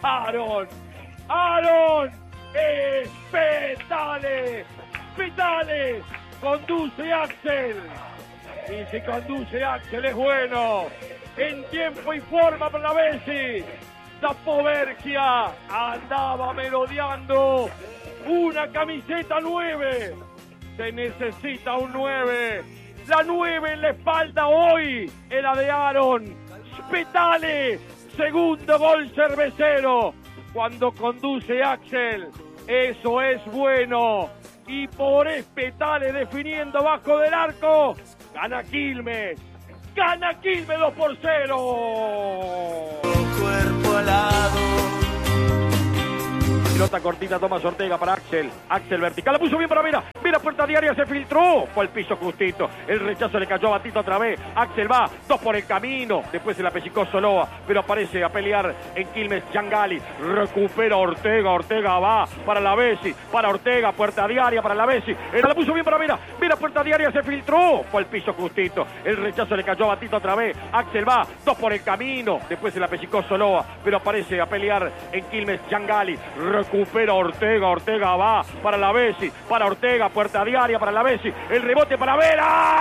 Aaron. Aaron. Petale. Petale. Conduce Axel. Y si conduce Axel es bueno. En tiempo y forma para la Bessi. Zapovergia andaba merodeando una camiseta 9. Se necesita un 9. La 9 en la espalda hoy era de Aaron. Petale. Segundo gol cervecero. Cuando conduce Axel. Eso es bueno. Y por Petale definiendo bajo del arco. Gana Quilmes. Gana Quilmes 2-0. Cuerpo alado. Pelota cortita, Tomás Ortega para Axel. Axel vertical, la puso bien para Vera. Vera, puerta diaria, se filtró. Fue al piso justito. El rechazo le cayó a Batito otra vez. Axel va, 2 por el camino. Después se la pellizcó Soloa. Pero aparece a pelear en Quilmes Yangali. Recupera Ortega. Ortega va para la Bessi. Para Ortega, puerta diaria para la Bessi. La puso bien para Vera. Vera, puerta diaria, se filtró. Fue al piso justito. El rechazo le cayó a Batito otra vez. Axel va, 2 por el camino. Después se la pellizcó Soloa. Pero aparece a pelear en Quilmes Yangali. Recupera Ortega, Ortega va para la Bessi, para Ortega, puerta diaria para la Bessi, el rebote para Vera.